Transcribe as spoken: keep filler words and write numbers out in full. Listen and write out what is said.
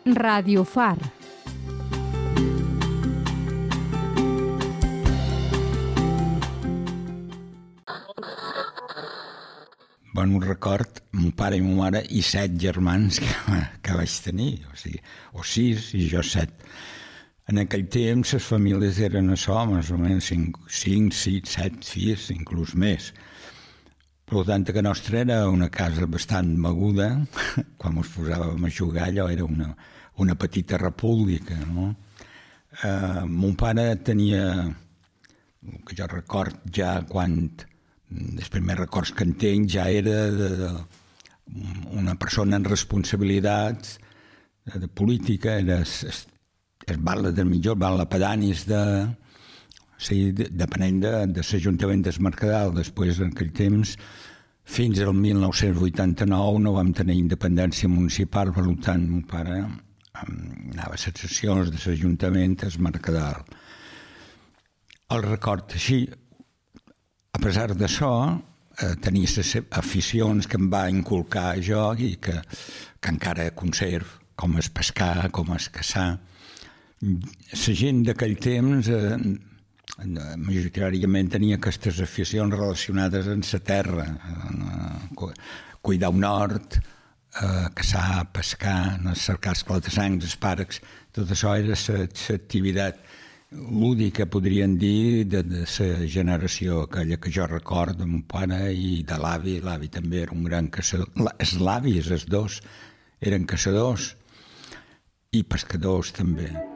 Radio Far. Bueno, record, mon pare i ma mare i set germans que, que vaig tenir, o sigui, o sis i jo set. En aquell temps les famílies eren això, més o menys cinc, cinc, sis, set fills, inclús més. Per tant, que nostra era una casa bastant beguda, quan ens posàvem a jugar allò era una, una petita república, no? Eh, mon pare tenia, el que jo record ja quan... els primers records que entenc ja era de, de una persona en responsabilitats de, de política, era es, es, es parla del millor, parla pedanis de, o sigui, de, depenent de, de l'Ajuntament del Mercadal. Després, en aquell temps, fins al mil nou-cents vuitanta-nou no vam tenir independència municipal, per tant, mon pare anava a les sessions de l'Ajuntament del Mercadal. El record així. A pesar d'això, eh, tenia les aficions que em va inculcar jo i que, que encara conserv, com es pescar, com es caçar. La gent d'aquell temps eh, majoritàriament tenia aquestes aficions relacionades amb la terra, eh, cuidar un hort, eh, caçar, pescar, cercar esclatassancs, els parcs, tot això era l'activitat lúdica, podríem dir, de, de la generació aquella que jo recordo de mon pare i de l'avi. L'avi també era un gran caçador. Els avis, els dos, eren caçadors i pescadors també.